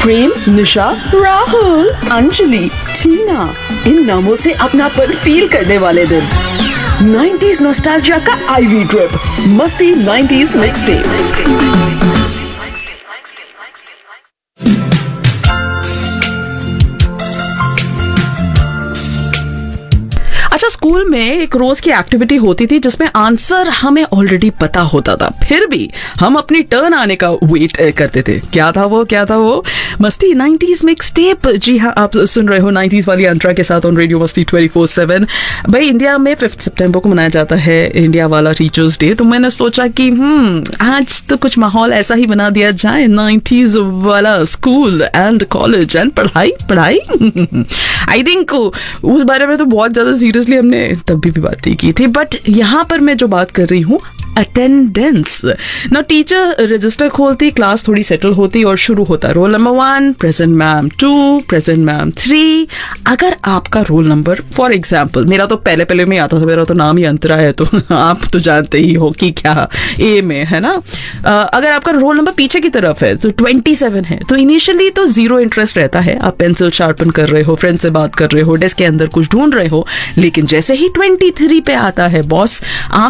प्रेम, निशा, राहुल, अंजलि, टीना, इन नामों से अपनापन फील करने वाले दिन। 90s नॉस्टैल्जिया का आईवी ट्रिप, मस्ती 90s मिक्स डे। अच्छा, स्कूल में एक रोज की एक्टिविटी होती थी जिसमें आंसर हमें ऑलरेडी पता होता था, फिर भी हम अपनी टर्न आने का वेट करते थे। क्या था वो? मस्ती 90s मिक्स टेप। जी हाँ, आप सुन रहे हो 90s वाली अंतरा के साथ ऑन रेडियो मस्ती 24/7। भाई, इंडिया में 5 सितंबर को मनाया जाता है इंडिया वाला टीचर्स डे, तो मैंने सोचा कि आज तो कुछ माहौल ऐसा ही बना दिया जाए, 90s वाला स्कूल एंड कॉलेज एंड पढ़ाई। आई थिंक उस बारे में तो बहुत ज्यादा सीरियसली हमने तब भी बात की थी, बट यहाँ पर मैं जो बात कर रही हूँ अटेंडेंस ना, टीचर रजिस्टर खोलती, क्लास थोड़ी सेटल होती और शुरू होता roll number 1 present ma'am, 2 present ma'am, 3। अगर आपका रोल नंबर, फॉर एग्जाम्पल मेरा तो पहले में आता था, मेरा तो नाम ही अंतरा है, तो आप तो जानते ही हो कि क्या ए में है ना। अगर आपका रोल नंबर पीछे की तरफ है तो 27 है, तो इनिशियली तो 0 इंटरेस्ट रहता है, आप पेंसिल शार्पन कर रहे हो, फ्रेंड से बात कर रहे हो, डेस्क के अंदर कुछ ढूंढ रहे हो, लेकिन जैसे ही 23 पे आता है बॉस,